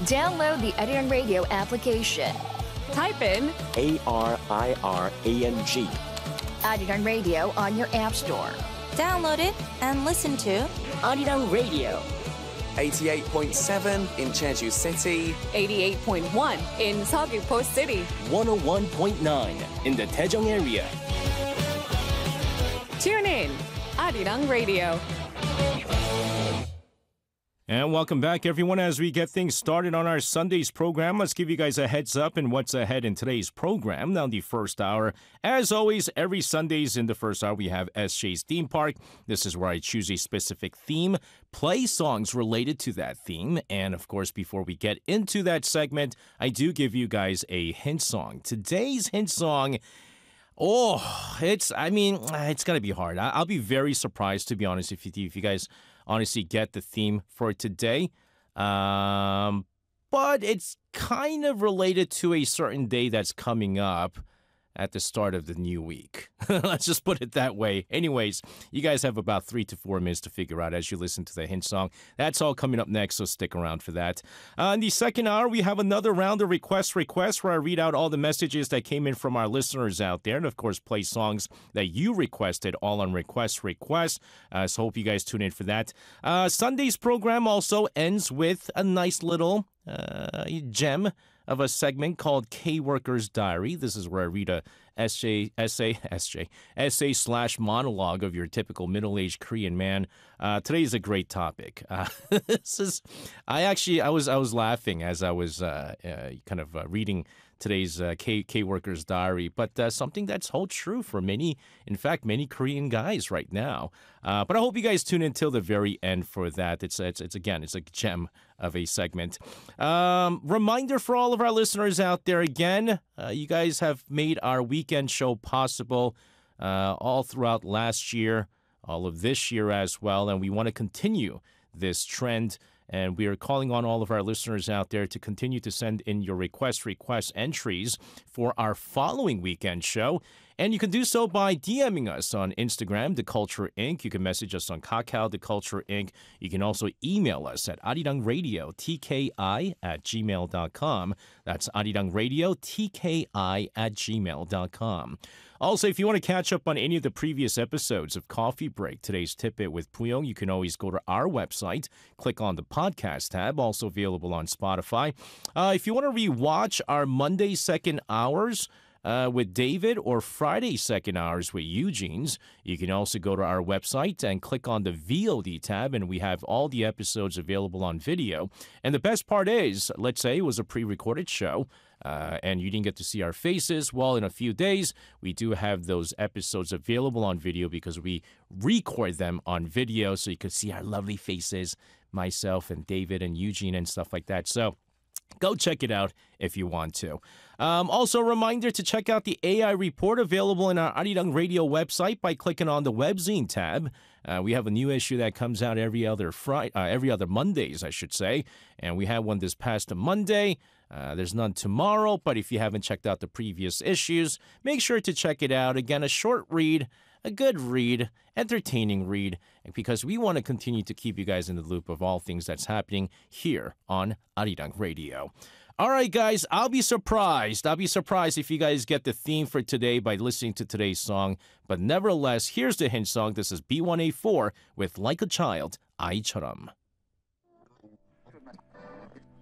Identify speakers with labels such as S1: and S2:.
S1: Download the Arirang Radio application.
S2: Type in
S3: ARIRANG.
S1: Arirang Radio on your app store.
S4: Download it and listen to
S3: Arirang Radio.
S5: 88.7 in Jeju City.
S2: 88.1 in Seogwipo City.
S3: 101.9 in the Daejeong area.
S2: Tune in, Arirang Radio.
S6: And welcome back, everyone. As we get things started on our Sunday's program, let's give you guys a heads up in what's ahead in today's program. Now, the first hour, as always, every Sundays in the first hour, we have SJ's Theme Park. This is where I choose a specific theme, play songs related to that theme. And, of course, before we get into that segment, I do give you guys a hint song. Today's hint song... it's going to be hard. I'll be very surprised, to be honest, if you guys honestly get the theme for today. But it's kind of related to a certain day that's coming up at the start of the new week. Let's just put it that way. Anyways, you guys have about 3 to 4 minutes to figure out as you listen to the hint song. That's all coming up next, so stick around for that. In the second hour, we have another round of requests where I read out all the messages that came in from our listeners out there, and of course, play songs that you requested, all on request. So hope you guys tune in for that. Sunday's program also ends with a nice little gem of a segment called K-Worker's Diary. This is where I read a essay/monologue of your typical middle-aged Korean man. Today is a great topic. I was laughing as I was reading today's K-Worker's Diary, but something that's holds true for many Korean guys right now. But I hope you guys tune in till the very end for that. It's a gem of a segment. Reminder for all of our listeners out there again, you guys have made our weekend show possible all throughout last year, all of this year as well, and we want to continue this trend. And we are calling on all of our listeners out there to continue to send in your request entries for our following weekend show. And you can do so by DMing us on Instagram, The Culture Inc. You can message us on Kakao, The Culture Inc. You can also email us at arirangradio@tki@gmail.com. That's arirangradio@tki@gmail.com. Also, if you want to catch up on any of the previous episodes of Coffee Break, today's Tidbit with Puyong, you can always go to our website, click on the podcast tab, also available on Spotify. If you want to rewatch our Monday second hours with David or Friday second hours with Eugene's, you can also go to our website and click on the VOD tab, and we have all the episodes available on video. And the best part is, let's say it was a pre-recorded show, and you didn't get to see our faces. Well, in a few days, we do have those episodes available on video because we record them on video so you can see our lovely faces, myself and David and Eugene and stuff like that. So go check it out if you want to. Also, a reminder to check out the AI report available in our Arirang Radio website by clicking on the webzine tab. We have a new issue that comes out every other Mondays, I should say. And we had one this past Monday. There's none tomorrow, but if you haven't checked out the previous issues, make sure to check it out. Again, a short read, a good read, entertaining read, because we want to continue to keep you guys in the loop of all things that's happening here on Arirang Radio. All right, guys, I'll be surprised if you guys get the theme for today by listening to today's song. But nevertheless, here's the hint song. This is B1A4 with Like a Child, 아이처럼.